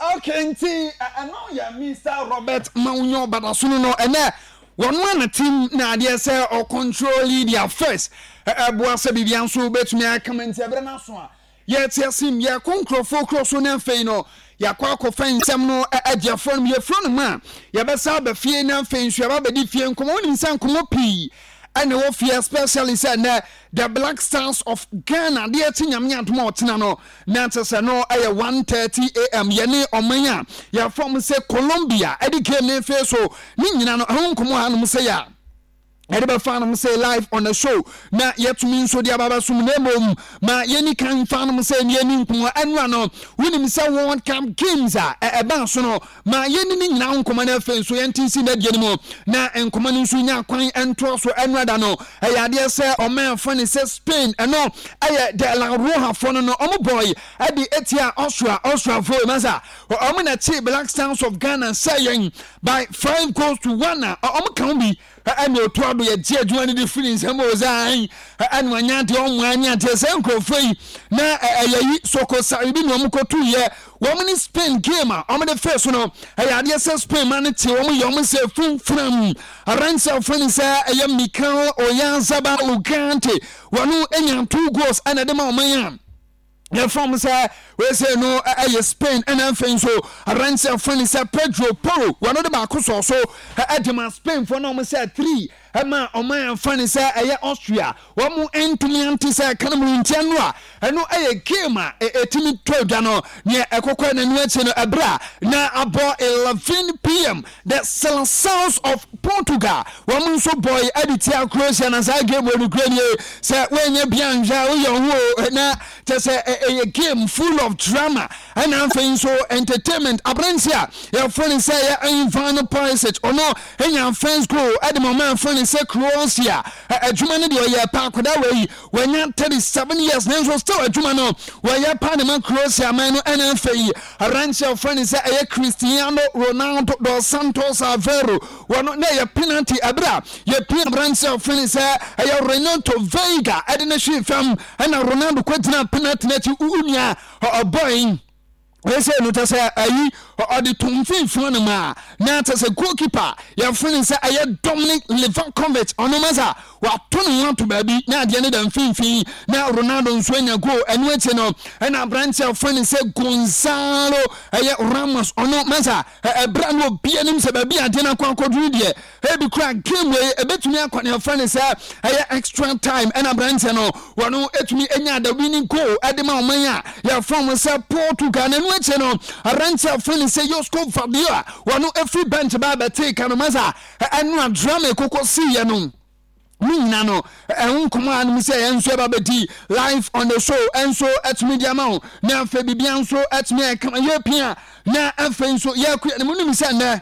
Okay, nti I know ya Mr. Robert Maunyo Badasuno no ene one team na dey say or control the affairs boase bibian so betumi comment ebre na so a ye tiasim ye konkrofo kroso na mfei no ya kwa kofa nsem no agiafo no ye fro no ma ye besa ba fie na mfei nso ba bedi fie nkomo ni nsan komo pi and wo fie especially say na the Black Stars of Ghana dey tinyam atoma otena no na tese no 1:30 am ye ne omanya ya from say Colombia edi game ne fe so ni nyina no honkomo ha no say ya Ediba fan say live on the show na yetumi nso dia baba sum na mom ma yeni kan fan say yeni nko anwa no woni say World Cup games e ban so no ma yeni ni nyina nkoma na fe nso yentisi na die mo na nkoma ni nso nya kwan ento so anwa da no e ya de say o man fan say Spain no e de la roha fo no omo boy e de etia Austria for masa omo na chi Black Stars of Ghana saying by 5 goals to 1 omo kan bi and your trouble ye tie adwuma ni feelings am ozan and wanyante omwanyante senkrofei na yayi sokosa ibi no mkotu ye womni Spain game am the first no ayade say Spain man tie wom say funfram aransa fani say Mikel Oyarzabal Ugarte wonu enya 2 goals and dem omanya the from say we say no Spain and anything so aransa fani say Pedro Porro one of the bakuso so edema Spain for no say 3 Ema oman fani say Austria womu entumi anti say kanamu ntianu a eno game etimi toda no ne ekokọ na nuache no ebra na abo 11 p.m. the Seleções of Portugal womu so boy editia Croatia na say game we Ukraine say wenye bianja wo na te say a game full of drama and anything so entertainment abransia your friend say Ivan Perisic ono enya fans goal at the moment friend say Croatia adwuma no de oye pa koda we wanya 37 years na so still adwuma no we pa de man Croatia man no NFA Arancha friend say Cristiano Ronaldo dos Santos Aveiro wono na ye penalty abra ye pin Arancha friend say Renato Veiga edna shi fam and Ronaldo kwatina penalty na ti unya boy we say no to say ayi or the tumfin fun ma na to say goalkeeper your friend say Dominic Livakovic onomaza wa tonu want to baby na de ne dan finfin na Ronaldo nso anya goal enu eche no na branch your friend say Gonzalo Ramos onomaza ebra no bia nim say baby ade na kwakodru de e bi kra game we ebetumi akwane your friend say extra time na branch no wono etumi enya the winning goal ade ma omanya your friend say Portugal na eche no Arancha friend say Josko Fabio wano every bench ba take kanomaza enu drama ekoko si ye no Mina no enkomo an mi say enso ba beti live on the show enso at media ma na fa bibian so at me kan ye pia na afa so ye ku ne munum say na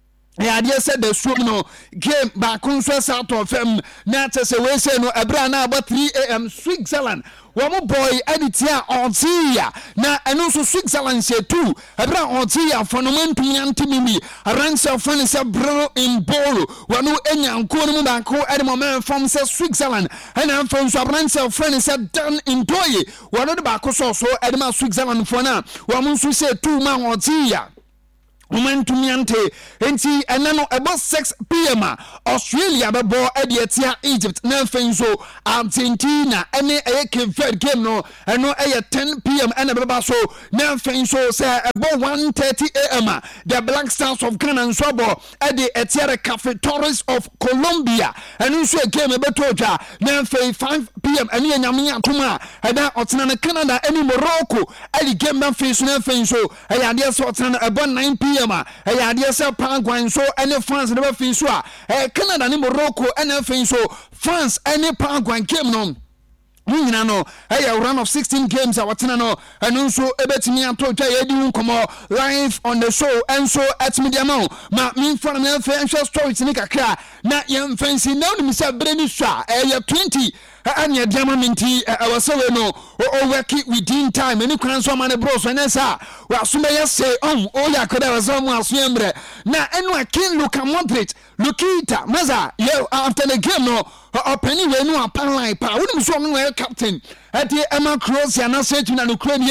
ya de said the show no game ba kun so South of FM na tese we say no ebra na about 3 am Switzerland womo boy editia ontia na eno so Switzerland say 2 ebra ontia fonomantu yantimimi aransa fani say bro in bolo wanu enyanko no ba ko ede moment from say Switzerland and am from so aransa fani say dan in toye wanu de ba ko so ede ma Switzerland for na womo so say 2 ma ontia momentum yante enti enano about 6 p.m. Australia bebo ediatia Egypt na fenso Argentina ene Cape game no eno 10 p.m. ene beba so na fenso say about 1:30 a.m. the Black Stars of Ghana and Sobo edi etiare Cafetores of Colombia eno so game betoja na 5 p.m. ene nyamia tuma eda otena na Canada ene Morocco edi game na fenso ade so otena about 9 p.m. Ade say Paraguay so any France never fin so Canada ni Morocco any fin so France any Paraguay game no Nina no run of 16 games awatena no enu so ebetimi atotwa yedi nkomo live on the show and so at media ma me from na financial stories ni kakra na yem fancy na oni misa breni swa 20 anya diamamenti awasewe no o work within time any kwan so man bros na sa wa suma yese o ya koda waso mu aso embre na enu akin Luka Modric Lukita maza yo after the game no openi we no apan line pa woni so no captain ati Emma Croatia na setu na Ukraine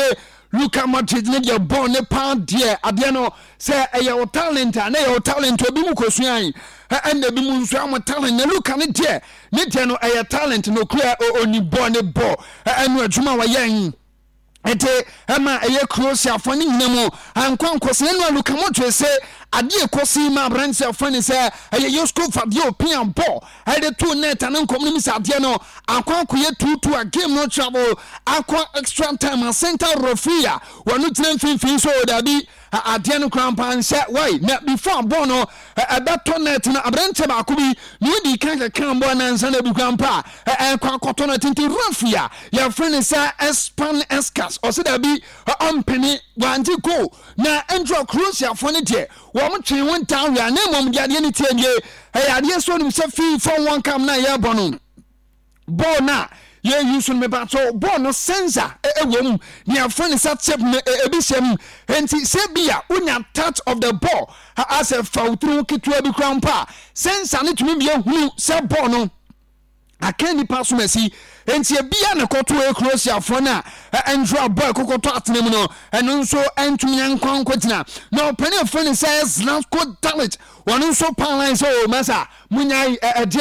Luka Modric ne de born ne pound dear ade no say your talent and your talent obi mu kosuan and the bimu nso am talent na Luka ne de no talent no clear oni born ne ball enu adwuma wa yan ete ama Croatia fo ne nyinamo ankonkose no Luka Modric say ade ekosi ma branch afani say Josko Fadio opian ball ade to net and nkom sa ade no akwankoye 2-2 a game no travel akwa extra time and center referee wonu tren fin so dabi ade no krampan say why na before ball no beto net na branch ba ko bi no di kan ball na nsa na bi krampa akwakoto no tinti referee ya friend say Espan Escas o say dabi ompeni wanti go na Andrew Croatia for ne de wọ́n tún wọ́n tán wíwá ní mọ̀mú di adé ní tiẹ̀ ní adé sọ ní sẹ́ fi fọ́ wọn kàm náà yẹ bọ̀ no bọ́ọ̀ náà yẹ yí sọ ní bá tó bọ́ọ̀ no sẹ́nsà wọ̀ mu ní afọ́ ní sá tẹ́p ní ebi sẹ́ mu ẹ̀ntì sẹ́ bi a wọ́n yà touch of the ball as a fàwùtúrú ketewa bi kura mpa sẹ́nsà ní tùmí bi yẹ hunu sẹ́ bọ́ọ̀ no akẹ́ nípa sọmẹ́sì enti bia na koto Croatia fo na Andrew boy kokoto atenemu no eno nso entumi yankwankotina na opani fo ni say Zlatko Dalic wonu nso panline so masa munyai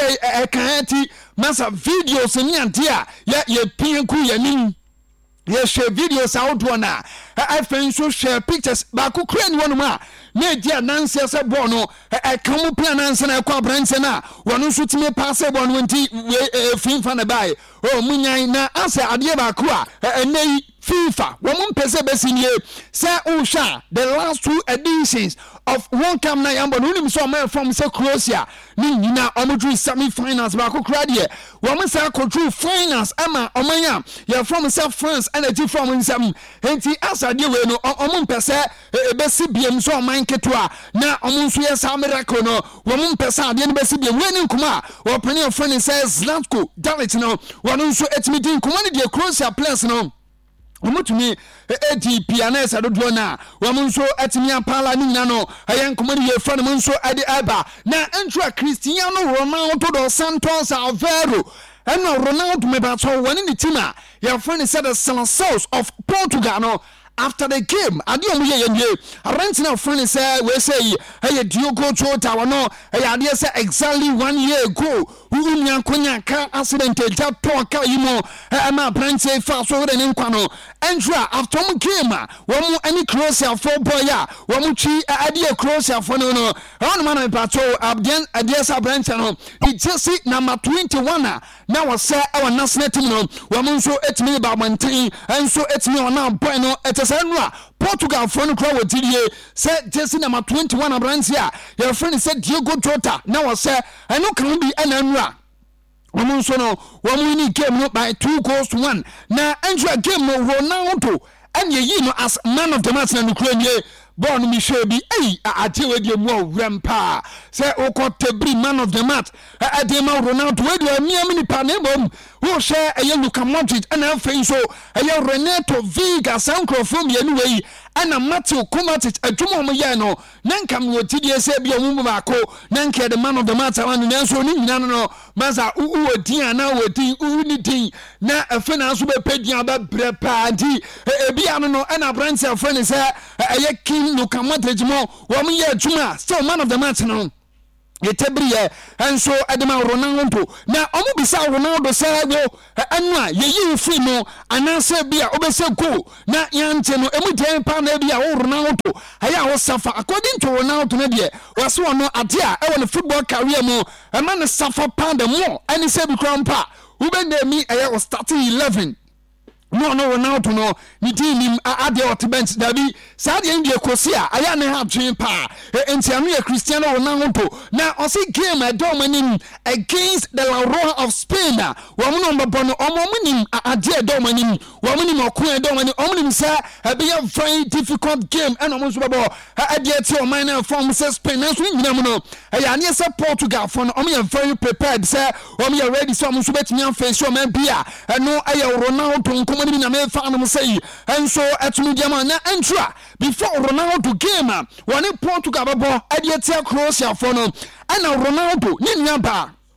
kan masa videos ni ante a ye pinku yanim ye share videos out na afen so share pictures ba ko kra ni wonu ma na dia nanse se ball no kamu plan nanse na kwa branch na wonu nso time pass ball no nti fin fa na bai o munyan na ase ade ba ko a enei FIFA wọ́n mpese besinye say usha the last 2 editions of one cam na yambo no nim so man from say Croatia ni nyina omudru semi finals ba ko kra de wọ́n say control finals ama omanya ya from say France energy from nsam enti asade we no mpese besi biem so man ketwa na omunso ye sa miracle no wọ́n mpese ade no besi biem we ni nkuma wọ́n pani friend say Zlatko Dalic no wọ́n nso etimi nkuma ni de Croatia players no omutumi ADP anesa dodo na wamunso atimi apala ni nyina no ayenkomani ye fra no munso ade aba na entra Cristiano Ronaldo dos Santos Aveiro eno Ronaldo mebato woni ni tima ya friend said the Seleções of Portugal no after the game ade omu ye Argentina friend say we say hey Diogo Jota wono hey ade say exactly 1 year ago unya konya ka accident ja toka yimo ma branch fa so re ni nkwa no entra after the game wo any Croatia for boy ya wo mu chi ade Croatia for no on man pato abdian ade sa branch no the jersey number 21 na was say our national team no wo mu so etimi ba mantin enso etimi ona boy no sanwa Portugal for no crowd with said jersey number 21 abrantia your friend said Diogo Jota now say I know can be an anra woman so no one winning game no by 2-1 now enter game no Ronaldo and ye know as man of the match na Ukraine born Michel bi ajewe de mu rampa say okotebri man of the match adema Ronaldo we do mi pa na bom wo share Luka Modric and afei so Renato Vega sankrofom ye nu we ana Mateo Kovacic adwuma mo ye no nanka me otidie se bia mu baako nanka the man of the match wan na so ni nyina no maza uodin ana odin uni din na afi na so be pedian ba brepa di ebia no ana branch afani se Luka Modric mo wo mo ye adwuma still man of the match no yetebriye enso adema Ronaldo na omo bisa Ronaldo say go anwa yeyi free no anase bia obese go na yante no emu den pa na bia Ronaldo aya wo safa according to Ronaldo na de wase wono ade a e won football career mo e man safa pa the more ani se bi krampa wo be na mi aya o starting 11 no Ronaldo no ni team ade hot bench dabi saade ndie kosia aya ne ha twen pa entiano ya Cristiano Ronaldo na o se game adomanim against the La Roja of Spain wo mo no mbono omomunim ade adomanim wo mo nim okun adomanim omonim sa be a very difficult game and omo so babo ade ati o man na form say Spain na so nyina mo no aya ne say Portugal for no omo ya very prepared say omo ya ready so omo so betimi am face so man bia no aya Ronaldo ni na me fa no say enso etunu diama na entra before Ronaldo game one Portugal babo ade tia Croatia for no ana Ronaldo ni nyaba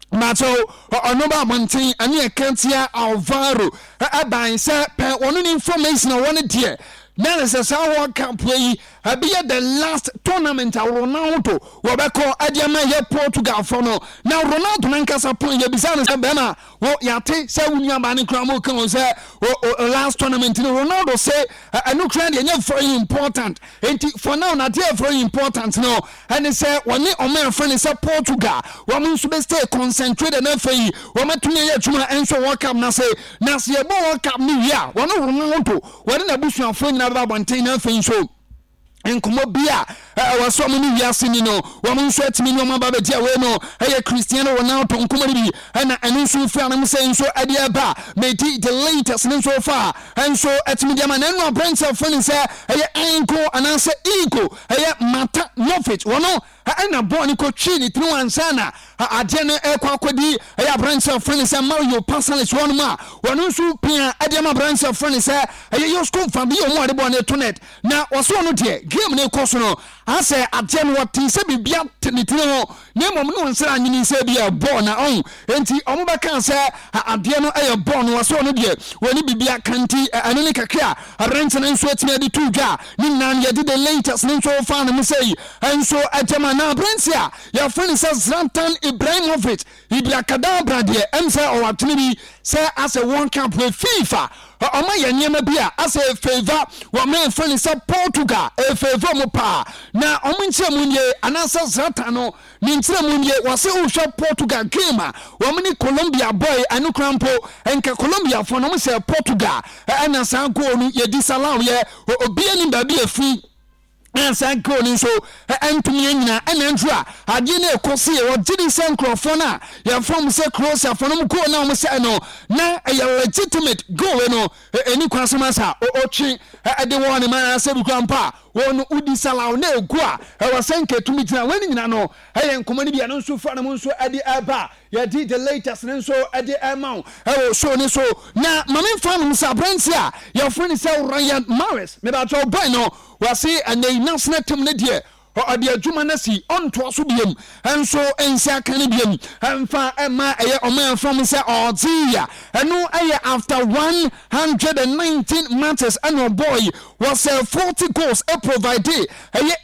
macho ono ba monten ane ekantia Alvaro aban se pe wono information won de na se sa World Cup yi be the last tournament Ronaldo wo be ko adiama ye Portugal for no na Ronaldo nankasa pon ye bisana se be na wo yate se wunu ba ne kra mo kan se last tournament Ronaldo say anu kra de nya very important enti for now na dey very important no and say woni o man friend say Portugal wo mun so be stay concentrated na fei wo matumi ye tuma enso World Cup na say na se ye bo World Cup ni ya wono Ronaldo wo na busuafo nyina ba bonten na fei so enkomo bia waso mo ni wiase ni no wo mo nso atimi no ma ba be dia we no Cristiano Ronaldo enkomo ni na enu nso fi anam se nso ade aba meti the latest nso fa enso atimi dia ma na enu branch of fun se enko ananse ego Mata Novich wono na boni ko twi ni tinu ansana ade no ekwakwadi branch of fun se Mario Passalis wono ma wono nso pia ade ma branch of fun se Yosko Fabio mo ade boni to net na waso no de game ne koso no ase ade no wati se bibia tinitire ho ne mom no nsira anyini se bia ball na on enti omo beka se ade no ball no waso no de woni bibia kanti anene kakra rent na nso atime ade tudwa ni nan ye de the latest nso fa na me say enso atema na Brentia ya friend says Zlatan Ibrahimovic ibra kadabra de emse o watene bi say as a World Cup with FIFA Oma ya nyema bia as a favor wa men friend say Portugal a favor mo pa na omunche munye anasa Zlatan no nintire munye wase uhwa Portugal game wa mini Colombia boy anu krampo enka Colombia for no say Portugal na san goal no ye disallow ye obi ani ba bia free san goal ni so entumi nyina enandra ade na ekosi e wogidi san crofon a ya from say Croatia for no goal na mo say no na a legitimate goal no eni kwasamasa ochi ade won man say bukrampa wonu udi salaw na egu a wasenke tumi tina wani nyina no nkomani bia no nso fa na mo nso ade aba ya di the latest nso ade amount so ni so na mame fa no sa Brentia ya friend say Ryan Mahrez me ba to boy no wase anei nasna tem ne de ade adwuma na si onto so biem enso ensia kan biem emfa ema oman from say odia enu after 119 matches and boy was 40 goals provide